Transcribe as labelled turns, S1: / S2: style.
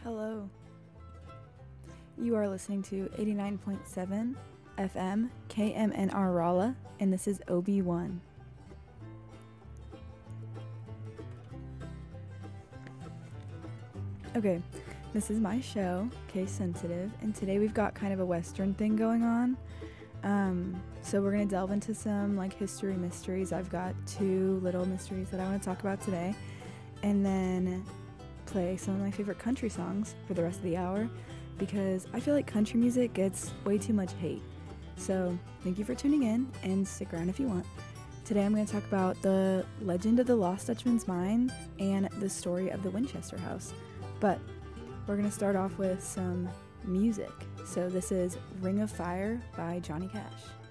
S1: Hello. You are listening to 89.7 FM KMNR Rolla, and this is OB1. Okay, this is my show, Case Sensitive, and today we've got kind of a Western thing going on. So we're going to delve into some history mysteries. I've got two little mysteries that I want to talk about today, and then play some of my favorite country songs for the rest of the hour, because I feel like country music gets way too much hate. So thank you for tuning in, and stick around if you want. Today I'm going to talk about the legend of the Lost Dutchman's Mine and the story of the Winchester House. But we're going to start off with some music. So this is Ring of Fire by Johnny Cash.